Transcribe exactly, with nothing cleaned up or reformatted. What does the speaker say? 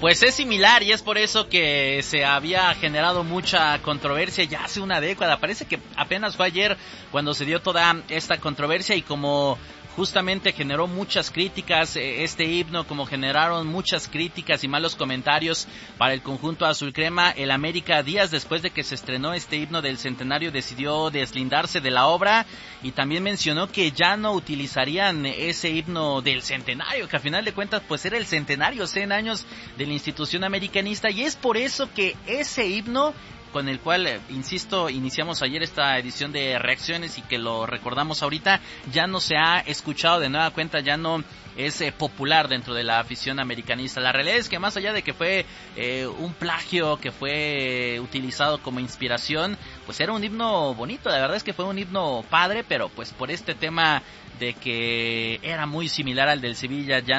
Pues es similar y es por eso que se había generado mucha controversia ya hace una década. Parece que apenas fue ayer cuando se dio toda esta controversia y como justamente generó muchas críticas este himno, como generaron muchas críticas y malos comentarios para el conjunto azul crema, el América días después de que se estrenó este himno del centenario decidió deslindarse de la obra y también mencionó que ya no utilizarían ese himno del centenario, que a final de cuentas pues era el centenario, cien años de la institución americanista, y es por eso que ese himno con el cual, eh, insisto, iniciamos ayer esta edición de reacciones y que lo recordamos ahorita, ya no se ha escuchado de nueva cuenta, ya no es eh, popular dentro de la afición americanista. La realidad es que más allá de que fue eh, un plagio, que fue eh, utilizado como inspiración, pues era un himno bonito, la verdad es que fue un himno padre, pero pues por este tema de que era muy similar al del Sevilla, ya